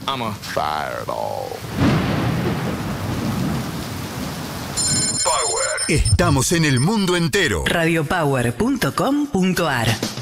I'm a fireball. Estamos en el mundo entero. Radiopower.com.ar